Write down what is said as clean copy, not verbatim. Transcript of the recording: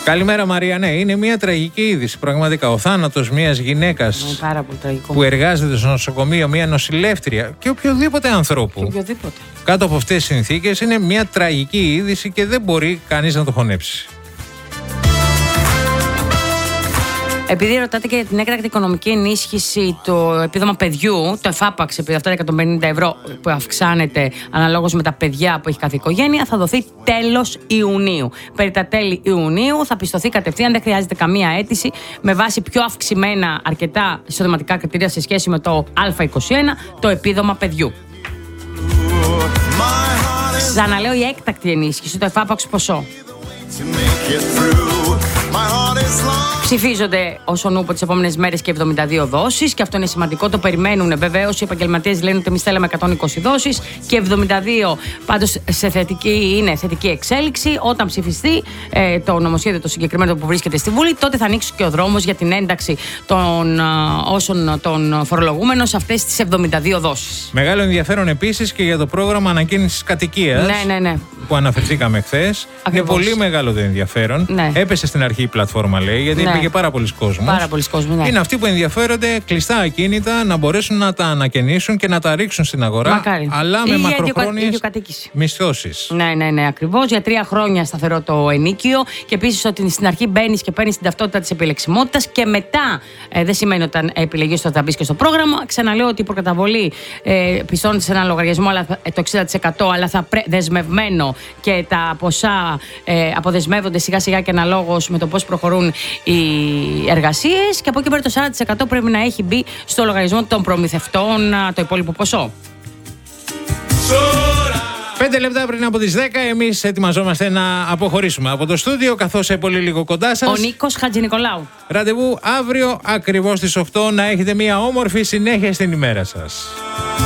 Καλημέρα, Μαρία. Ναι, είναι μια τραγική είδηση. Πραγματικά, ο θάνατος μιας γυναίκας που εργάζεται στο νοσοκομείο, μια νοσηλεύτρια και οποιοδήποτε ανθρώπου. Κάτω από αυτές τις συνθήκες είναι μια τραγική είδηση και δεν μπορεί κανείς να το χωνέψει. Επειδή ρωτάτε και για την έκτακτη οικονομική ενίσχυση, το επίδομα παιδιού, το εφάπαξ, επειδή αυτά 150 ευρώ που αυξάνεται αναλόγως με τα παιδιά που έχει κάθε οικογένεια, θα δοθεί τέλος Ιουνίου. Περί τα τέλη Ιουνίου θα πιστωθεί κατευθείαν, δεν χρειάζεται καμία αίτηση, με βάση πιο αυξημένα αρκετά εισοδηματικά κριτήρια σε σχέση με το Α21, το επίδομα παιδιού. Ξαναλέω, η έκτακτη ενίσχυση, το εφάπαξ ποσό. Ψηφίζονται όσον ούπο τις επόμενες μέρες και 72 δόσεις, και αυτό είναι σημαντικό, το περιμένουν βεβαίως. Οι επαγγελματίες λένε ότι εμείς θέλαμε 120 δόσεις και 72, πάντως είναι θετική εξέλιξη. Όταν ψηφιστεί το νομοσχέδιο το συγκεκριμένο που βρίσκεται στη Βουλή, τότε θα ανοίξει και ο δρόμος για την ένταξη των φορολογούμενων σε αυτές τις 72 δόσεις. Μεγάλο ενδιαφέρον επίσης και για το πρόγραμμα ανακαίνησης κατοικίας. Ναι. Που αναφερθήκαμε χθες. Είναι πολύ μεγάλο το ενδιαφέρον. Ναι. Έπεσε στην αρχή η πλατφόρμα, λέει, γιατί υπήρχε πάρα πολλοί κόσμος. Ναι. Είναι αυτοί που ενδιαφέρονται κλειστά ακίνητα να μπορέσουν να τα ανακαινήσουν και να τα ρίξουν στην αγορά. Μακάρι. Αλλά με μακροχρόνιες μισθώσεις. Ναι, ακριβώς. Για 3 χρόνια σταθερό το ενίκιο. Και επίσης ότι στην αρχή μπαίνεις και παίρνεις την ταυτότητα της επιλεξιμότητας και μετά δεν σημαίνει όταν επιλεγείς ότι θα μπεις και στο πρόγραμμα. Ξαναλέω ότι η προκαταβολή πιστώνεται σε ένα λογαριασμό το 60%, αλλά θα δεσμευμένο και τα ποσά αποδεσμεύονται σιγά σιγά και αναλόγως με το πώς προχωρούν οι εργασίες, και από εκεί πέρα το 40% πρέπει να έχει μπει στο λογαριασμό των προμηθευτών το υπόλοιπο ποσό. 5 λεπτά πριν από τις 10 εμείς ετοιμαζόμαστε να αποχωρήσουμε από το στούντιο, καθώς σε πολύ λίγο κοντά σας ο Νίκος Χατζηνικολάου. Ραντεβού αύριο ακριβώς στις 8. Να έχετε μια όμορφη συνέχεια στην ημέρα σας.